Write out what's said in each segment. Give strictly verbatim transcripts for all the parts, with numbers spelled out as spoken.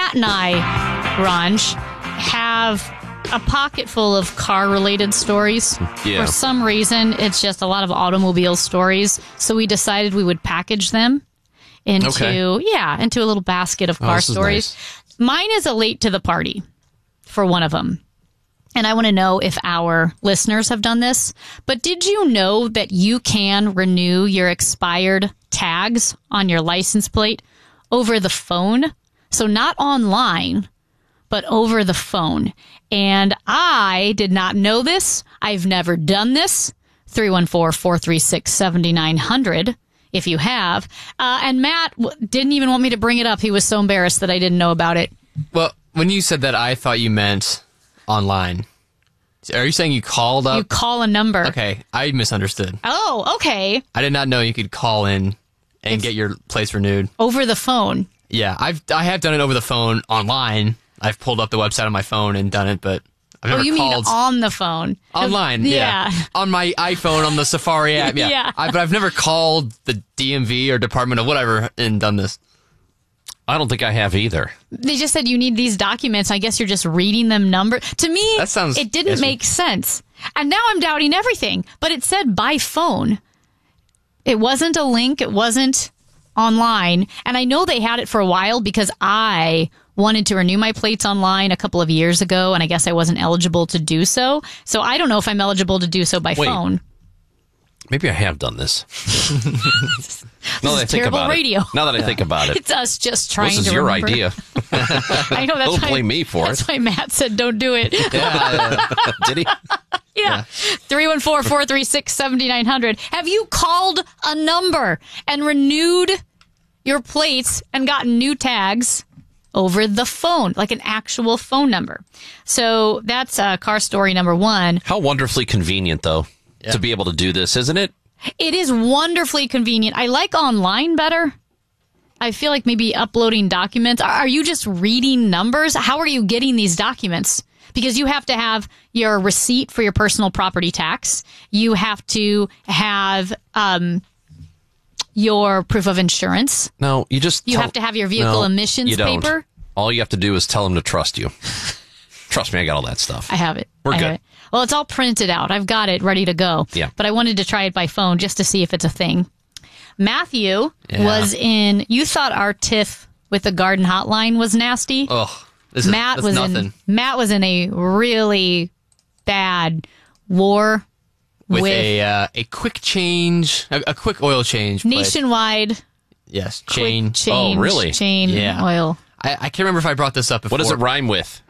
Matt and I, Ranj, have a pocket full of car-related stories. Yeah. For some reason, it's just a lot of automobile stories. So we decided we would package them into, Okay. yeah, into a little basket of car this is stories. nice. Mine is a late to the party for one of them. And I want to know if our listeners have done this. But did you know that you can renew your expired tags on your license plate over the phone? So not online, but over the phone. And I did not know this. I've never done this. three one four, four three six, seven nine zero zero if you have. Uh, and Matt w- didn't even want me to bring it up. He was so embarrassed that I didn't know about it. Well, when you said that, I thought you meant online. Are you saying you called up? You call a number. Okay, I misunderstood. Oh, okay. I did not know you could call in and It's- get your place renewed. Over the phone. Yeah, I've I have done it over the phone online. I've pulled up the website on my phone and done it, but I've Oh, never you called mean on the phone? online. Yeah. Yeah. On my iPhone on the Safari app. Yeah, Yeah. I, but I've never called the D M V or Department of whatever and done this. I don't think I have either. They just said you need these documents. I guess you're just reading them number. To me, That sounds- it didn't yes, make sense. And now I'm doubting everything. But it said by phone. It wasn't a link. It wasn't online. And I know they had it for a while because I wanted to renew my plates online a couple of years ago, and I guess I wasn't eligible to do so. So I don't know if I'm eligible to do so by Wait. phone. Maybe I have done this. now that I is think terrible about radio. it. Now that I think about it. It's us just trying This is to your remember. idea. I know that's Don't why, blame me for That's it. why Matt said don't do it. Did he? Yeah. three one four, four three six, seven nine zero zero. Have you called a number and renewed your plates and gotten new tags over the phone, like an actual phone number? So that's uh, car story number one. How wonderfully convenient, though, Yeah. to be able to do this, isn't it? It is wonderfully convenient. I like online better. I feel like maybe uploading documents. Are are you just reading numbers? How are you getting these documents? Because you have to have your receipt for your personal property tax. You have to have um, your proof of insurance. No, you just... You tell- have to have your vehicle No, emissions you don't. paper. All you have to do is tell them to trust you. Trust me, I got all that stuff. I have it. We're I have good. it. Well, it's all printed out. I've got it ready to go. Yeah. But I wanted to try it by phone just to see if it's a thing. Matthew Yeah. was in, you thought our tiff with the garden hotline was nasty. Oh, this is Matt that's was nothing. in Matt was in a really bad war with, with, a uh, a quick change, a, a quick oil change. place. nationwide Yes, quick chain. change, Oh, really? chain Yeah. oil. I, I can't remember if I brought this up before. What does it rhyme with?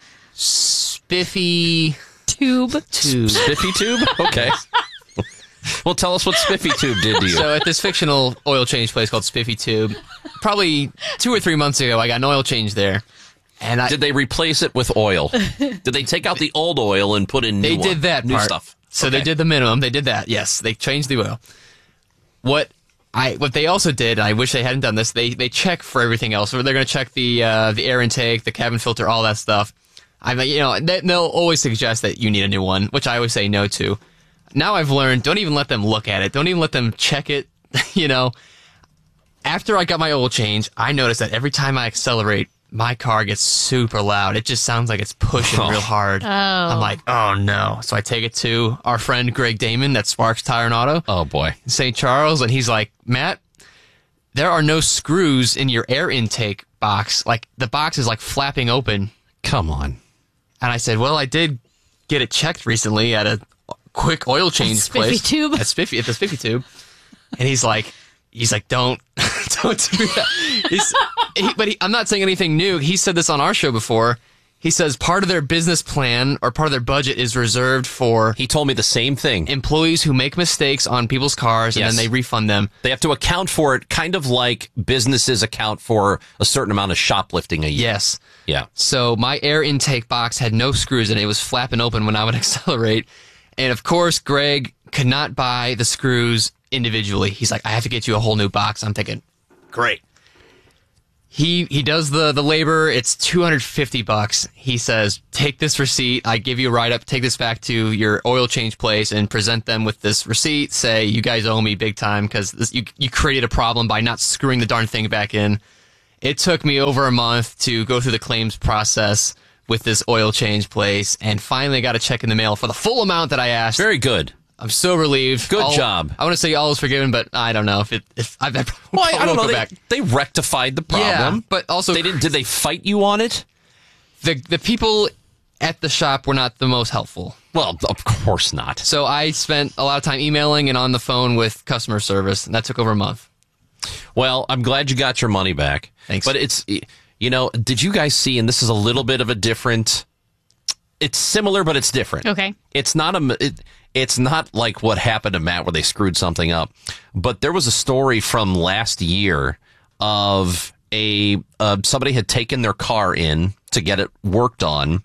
Spiffy Tube. tube. Spiffy tube? Okay. Well, tell us what Spiffy tube did to you. So at this fictional oil change place called Spiffy Tube, probably two or three months ago, I got an oil change there, and I Did they replace it with oil? Did they take out the old oil and put in new they one- did that new part. stuff? So Okay. they did the minimum. They did that. Yes, they changed the oil. What I what they also did, and I wish they hadn't done this. They they check for everything else. So they're going to check the uh, the air intake, the cabin filter, all that stuff. I mean, you know, they, they'll always suggest that you need a new one, which I always say no to. Now I've learned, don't even let them look at it. Don't even let them check it. You know, after I got my oil change, I noticed that every time I accelerate, my car gets super loud. It just sounds like it's pushing real hard. Oh. I'm like, oh no. So I take it to our friend Greg Damon at Sparks Tire and Auto Oh, boy. in Saint Charles, and he's like, Matt, there are no screws in your air intake box. Like, the box is like flapping open. Come on. And I said, well, I did get it checked recently at a quick oil change Spiffy place. Tube? At Spiffy, at the Spiffy Tube. And he's like, he's like, don't, don't do that. He's, he, but he, I'm not saying anything new. He said this on our show before. He says part of their business plan or part of their budget is reserved for He told me the same thing. employees who make mistakes on people's cars and Yes. then they refund them. They have to account for it kind of like businesses account for a certain amount of shoplifting a year. Yes. Yeah. So my air intake box had no screws in it. It was flapping open when I would accelerate. And of course, Greg could not buy the screws individually. He's like, I have to get you a whole new box. I'm thinking, great. He he does the, the labor. It's two hundred fifty bucks. He says, take this receipt. I give you a write-up. Take this back to your oil change place and present them with this receipt. Say, you guys owe me big time because you, you created a problem by not screwing the darn thing back in. It took me over a month to go through the claims process with this oil change place, and finally got a check in the mail for the full amount that I asked. Very good. I'm so relieved. Good all, job. I want to say all is forgiven, but I don't know if it. If I've ever. Well, I, I don't know. Go They, back. they rectified the problem. Yeah, but also they didn't. Did they fight you on it? The the people at the shop were not the most helpful. Well, of course not. So I spent a lot of time emailing and on the phone with customer service, and that took over a month. Well, I'm glad you got your money back. Thanks. But it's, you know, did you guys see, and this is a little bit of a different, it's similar, but it's different. Okay. It's not a, it, it's not like what happened to Matt where they screwed something up. But there was a story from last year of a, uh, somebody had taken their car in to get it worked on.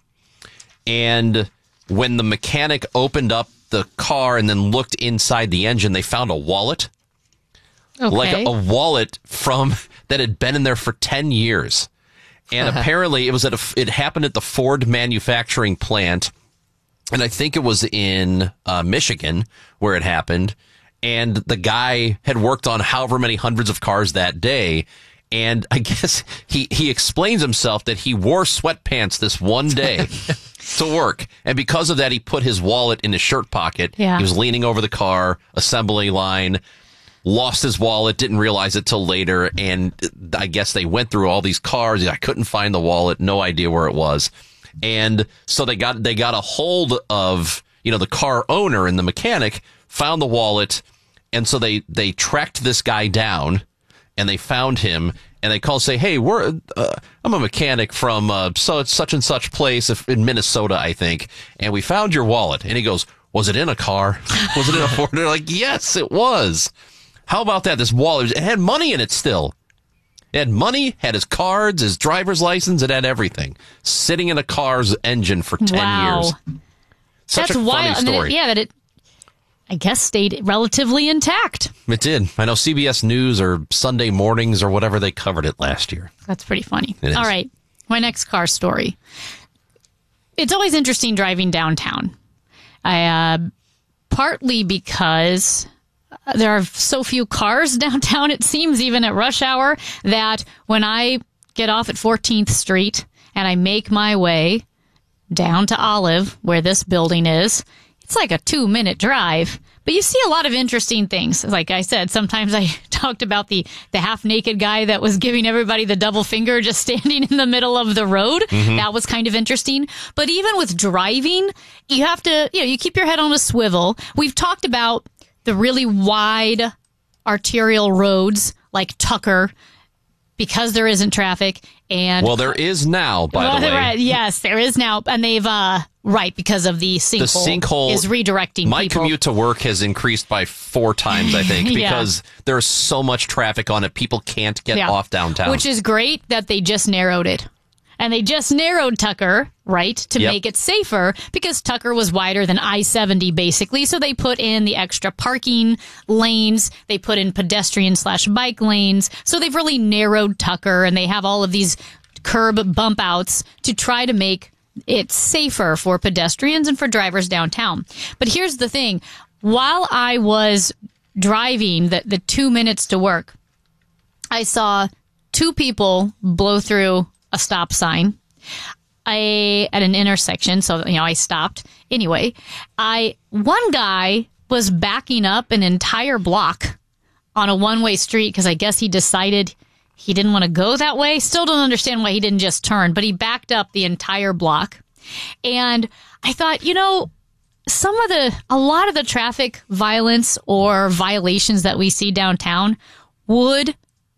And when the mechanic opened up the car and then looked inside the engine, they found a wallet. Okay. Like a, a wallet from that had been in there for ten years. And apparently it was at a, it happened at the Ford manufacturing plant. And I think it was in uh, Michigan where it happened. And the guy had worked on however many hundreds of cars that day. And I guess he, he explains himself that he wore sweatpants this one day to work. And because of that, he put his wallet in his shirt pocket. Yeah. He was leaning over the car, assembly line, lost his wallet, didn't realize it till later. And I guess they went through all these cars. I couldn't find the wallet. No idea where it was. And so they got, they got a hold of, you know, the car owner and the mechanic found the wallet. And so they, they tracked this guy down. And they found him, and they called, say, "Hey, we're uh, I'm a mechanic from uh, so such and such place in Minnesota, I think, and we found your wallet." And he goes, "Was it in a car? Was it in a Ford?" They're like, "Yes, it was." How about that? This wallet, it had money in it still. It had money, had his cards, his driver's license, it had everything sitting in a car's engine for ten Wow. years. Such That's a wild. funny And then story. it, yeah, that it, I guess, stayed relatively intact. It did. I know C B S News or Sunday mornings or whatever, they covered it last year. That's pretty funny. It is. All right. My next car story. It's always interesting driving downtown. I, uh, partly because there are so few cars downtown, it seems, even at rush hour, that when I get off at fourteenth Street and I make my way down to Olive, where this building is, it's like a two minute drive, but you see a lot of interesting things. Like I said, sometimes I talked about the, the half naked guy that was giving everybody the double finger just standing in the middle of the road. Mm-hmm. That was kind of interesting. But even with driving, you have to, you know, you keep your head on a swivel. We've talked about the really wide arterial roads like Tucker, because there isn't traffic. And Well, there is now, by well, the way. right, yes, there is now. And they've, uh, right, because of the sinkhole. The sinkhole is redirecting My people. commute to work has increased by four times, I think, Yeah. because there's so much traffic on it. People can't get Yeah. off downtown. Which is great that they just narrowed it. And they just narrowed Tucker, right, to Yep. make it safer, because Tucker was wider than I seventy, basically. So they put in the extra parking lanes. They put in pedestrian slash bike lanes. So they've really narrowed Tucker, and they have all of these curb bump outs to try to make it safer for pedestrians and for drivers downtown. But here's the thing. While I was driving the, the two minutes to work, I saw two people blow through a stop sign. I at an intersection, so you know I stopped. Anyway, I one guy was backing up an entire block on a one-way street because I guess he decided he didn't want to go that way. Still don't understand why he didn't just turn, but he backed up the entire block. And I thought, you know, some of the a lot of the traffic violence or violations that we see downtown would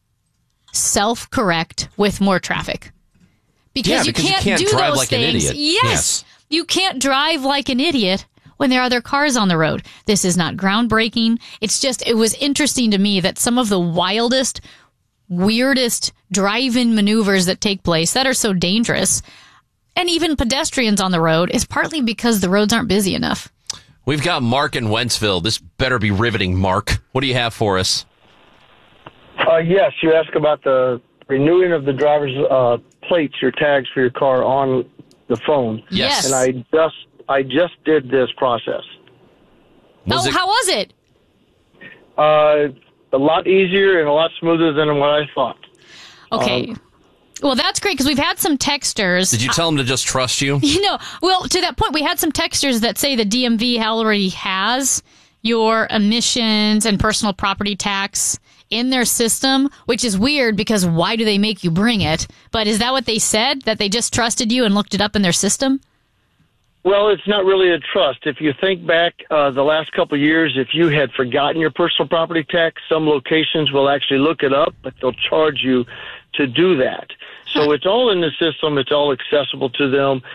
self-correct with more traffic. Because, Yeah, you, because you can't can't do drive those like an things. idiot. Yes. Yes. You can't drive like an idiot when there are other cars on the road. This is not groundbreaking. It's just, it was interesting to me that some of the wildest, weirdest drive-in maneuvers that take place that are so dangerous, and even pedestrians on the road, is partly because the roads aren't busy enough. We've got Mark in Wentzville. This better be riveting, Mark. What do you have for us? Uh, yes, you asked about the renewing of the driver's uh, plates, your tags for your car on the phone. Yes. And I just I just did this process. Was oh, it- how was it? Uh, a lot easier and a lot smoother than what I thought. Okay. Um, Well, that's great because we've had some texters. Did you tell them to just trust you? You know, well, to that point, we had some texters that say the D M V already has your emissions and personal property tax in their system, which is weird because why do they make you bring it? But is that what they said, that they just trusted you and looked it up in their system? Well, it's not really a trust. If you think back uh, the last couple of years, if you had forgotten your personal property tax, some locations will actually look it up, but they'll charge you to do that. So it's all in the system. It's all accessible to them.